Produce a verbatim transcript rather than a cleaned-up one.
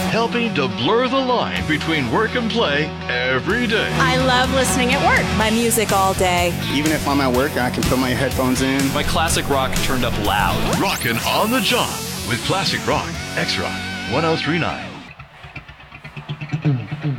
helping to blur the line between work and play every day. I love listening at work. My music all day. Even if I'm at work, I can put my headphones in. My classic rock turned up loud. Rockin' on the job with Classic Rock, X-Rock, one oh three point nine.